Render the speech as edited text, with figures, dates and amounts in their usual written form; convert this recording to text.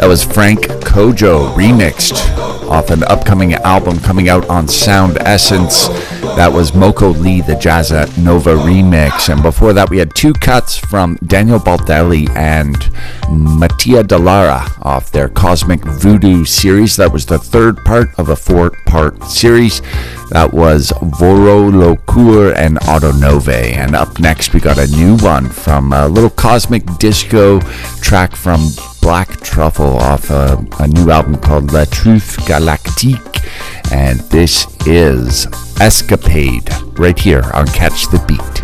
was Frank Kojo remixed off an upcoming album coming out on Sound Essence. That was Moko Lee, the Jazza Nova remix. And before that, we had two cuts from Daniel Baldelli and Mattia Dallara off their Cosmic Voodoo series. That was the third part of a four-part series. That was Voro Locure and Auto Nove. And up next, we got a new one from a little Cosmic Disco track from Black Truffle off a new album called La Truth Galactique. And this is Escapade right here on Catch the Beat.